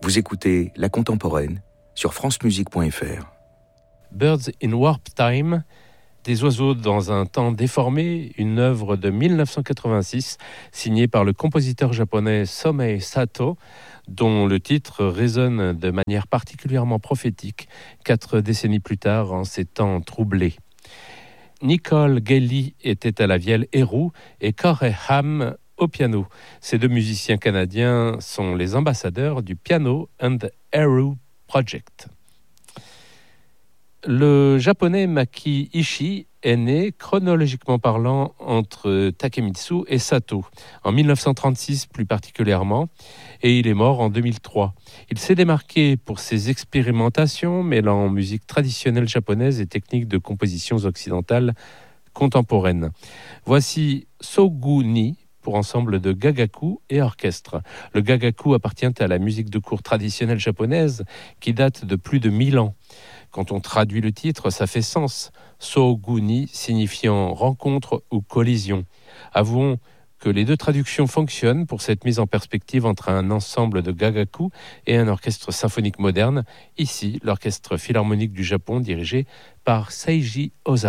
Vous écoutez La Contemporaine sur francemusique.fr. Birds in Warp Time, des oiseaux dans un temps déformé, une œuvre de 1986 signée par le compositeur japonais Somei Sato, dont le titre résonne de manière particulièrement prophétique 4 décennies plus tard en ces temps troublés. Nicole Gelly était à la vielle héros et Corey Haim au piano. Ces deux musiciens canadiens sont les ambassadeurs du Piano and Eru Project. Le japonais Maki Ishii est né, chronologiquement parlant, entre Takemitsu et Sato, en 1936 plus particulièrement, et il est mort en 2003. Il s'est démarqué pour ses expérimentations mêlant musique traditionnelle japonaise et techniques de compositions occidentales contemporaines. Voici Soguni, pour ensemble de gagaku et orchestre. Le gagaku appartient à la musique de cour traditionnelle japonaise qui date de plus de 1000 ans. Quand on traduit le titre, ça fait sens. Soguni signifiant rencontre ou collision. Avouons que les deux traductions fonctionnent pour cette mise en perspective entre un ensemble de gagaku et un orchestre symphonique moderne. Ici, l'Orchestre Philharmonique du Japon dirigé par Seiji Ozawa.